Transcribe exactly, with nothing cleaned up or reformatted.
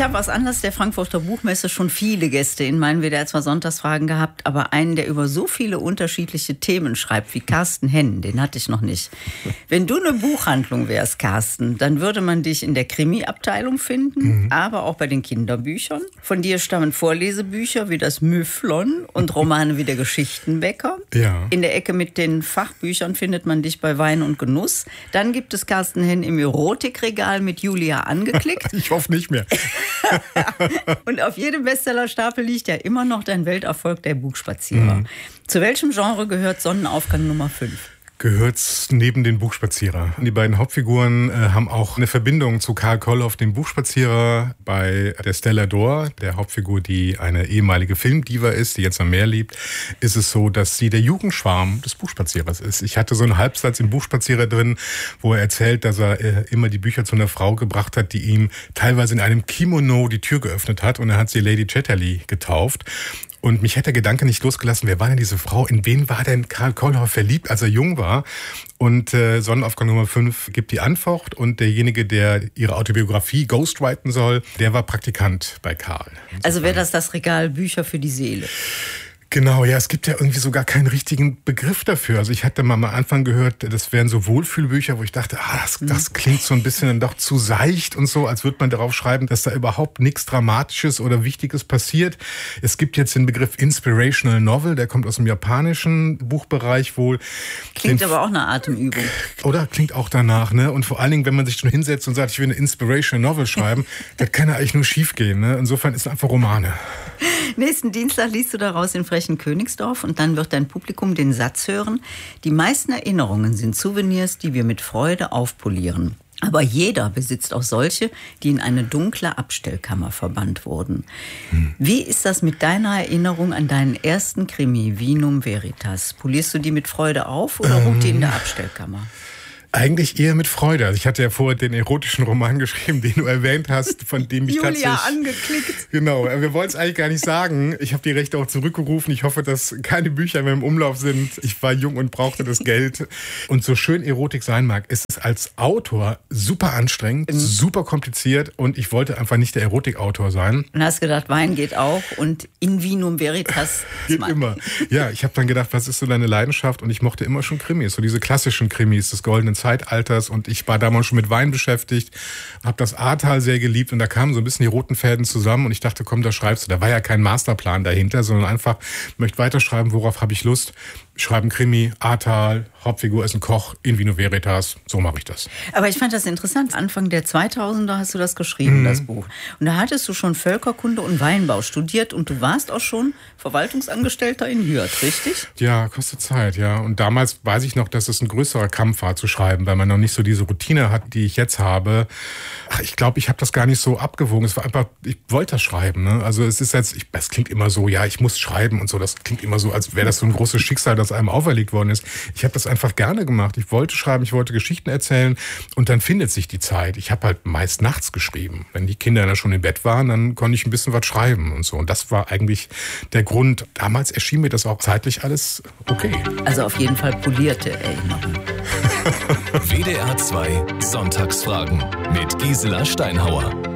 Ich habe aus Anlass der Frankfurter Buchmesse schon viele Gäste in meinen W D R zwei Sonntagsfragen gehabt, aber einen, der über so viele unterschiedliche Themen schreibt, wie Carsten Henn, den hatte ich noch nicht. Wenn du eine Buchhandlung wärst, Carsten, dann würde man dich in der Krimi-Abteilung finden, mhm. aber auch bei den Kinderbüchern. Von dir stammen Vorlesebücher wie das Müfflon und Romane wie der Geschichtenbäcker. Ja. In der Ecke mit den Fachbüchern findet man dich bei Wein und Genuss. Dann gibt es Carsten Henn im Erotikregal mit Julia angeklickt. Ich hoffe nicht mehr. Und auf jedem Bestsellerstapel liegt ja immer noch dein Welterfolg, der Buchspazierer. Mhm. Zu welchem Genre gehört Sonnenaufgang Nummer fünf? Gehört neben den Buchspazierer. Die beiden Hauptfiguren äh, haben auch eine Verbindung zu Karl Kollhoff, dem Buchspazierer. Bei der Stella D'Or, der Hauptfigur, die eine ehemalige Filmdiva ist, die jetzt am Meer lebt, ist es so, dass sie der Jugendschwarm des Buchspazierers ist. Ich hatte so einen Halbsatz im Buchspazierer drin, wo er erzählt, dass er äh, immer die Bücher zu einer Frau gebracht hat, die ihm teilweise in einem Kimono die Tür geöffnet hat. Und er hat sie Lady Chatterley getauft. Und mich hat der Gedanke nicht losgelassen, wer war denn diese Frau? In wen war denn Karl Kollhoff verliebt, als er jung war? Und äh, Sonnenaufgang Nummer fünf gibt die Antwort. Und derjenige, der ihre Autobiografie ghostwriten soll, der war Praktikant bei Karl. Also wäre das das Regal Bücher für die Seele? Genau, ja, es gibt ja irgendwie sogar keinen richtigen Begriff dafür. Also ich hatte mal am Anfang gehört, das wären so Wohlfühlbücher, wo ich dachte, ah, das, das klingt so ein bisschen dann doch zu seicht und so, als würde man darauf schreiben, dass da überhaupt nichts Dramatisches oder Wichtiges passiert. Es gibt jetzt den Begriff Inspirational Novel, der kommt aus dem japanischen Buchbereich wohl. Klingt den, aber auch eine Atemübung. Oder klingt auch danach, ne? Und vor allen Dingen, wenn man sich schon hinsetzt und sagt, ich will eine Inspirational Novel schreiben, das kann ja eigentlich nur schief gehen, ne? Insofern ist es einfach Romane. Nächsten Dienstag liest du daraus in Frechen Königsdorf und dann wird dein Publikum den Satz hören: Die meisten Erinnerungen sind Souvenirs, die wir mit Freude aufpolieren. Aber jeder besitzt auch solche, die in eine dunkle Abstellkammer verbannt wurden. Hm. Wie ist das mit deiner Erinnerung an deinen ersten Krimi, Vinum Veritas? Polierst du die mit Freude auf oder ähm. ruht die in der Abstellkammer? Eigentlich eher mit Freude. Also ich hatte ja vorher den erotischen Roman geschrieben, den du erwähnt hast, von dem ich Julia tatsächlich... angeklickt. Genau, wir wollten es eigentlich gar nicht sagen. Ich habe die Rechte auch zurückgerufen. Ich hoffe, dass keine Bücher mehr im Umlauf sind. Ich war jung und brauchte das Geld. Und so schön Erotik sein mag, ist es als Autor super anstrengend, mhm. super kompliziert und ich wollte einfach nicht der Erotikautor sein. Und hast gedacht, Wein geht auch und in Vinum Veritas... geht immer. Ja, ich habe dann gedacht, was ist so deine Leidenschaft? Und ich mochte immer schon Krimis, so diese klassischen Krimis des goldenen Zeitalters, und ich war damals schon mit Wein beschäftigt, habe das Ahrtal sehr geliebt und da kamen so ein bisschen die roten Fäden zusammen und ich dachte, komm, da schreibst du. Da war ja kein Masterplan dahinter, sondern einfach, ich möchte weiterschreiben, worauf habe ich Lust. Ich schreibe einen Krimi, Ahrtal, Hauptfigur ist ein Koch, in Vinum Veritas, so mache ich das. Aber ich fand das interessant. Anfang der zweitausender hast du das geschrieben, mhm. das Buch. Und da hattest du schon Völkerkunde und Weinbau studiert und du warst auch schon Verwaltungsangestellter in Hürth, richtig? Ja, kostet Zeit, ja. Und damals weiß ich noch, dass es ein größerer Kampf war zu schreiben, weil man noch nicht so diese Routine hat, die ich jetzt habe. Ach, ich glaube, ich habe das gar nicht so abgewogen. Es war einfach, ich wollte das schreiben. Ne? Also es ist jetzt, ich, es klingt immer so, ja, ich muss schreiben und so. Das klingt immer so, als wäre das so ein großes Schicksal, das einem auferlegt worden ist. Ich habe das einfach gerne gemacht. Ich wollte schreiben, ich wollte Geschichten erzählen und dann findet sich die Zeit. Ich habe halt meist nachts geschrieben. Wenn die Kinder dann schon im Bett waren, dann konnte ich ein bisschen was schreiben und so. Und das war eigentlich der Grund. Damals erschien mir das auch zeitlich alles okay. Also auf jeden Fall polierte Erinnerungen. W D R zwei Sonntagsfragen mit Gisela Steinhauer.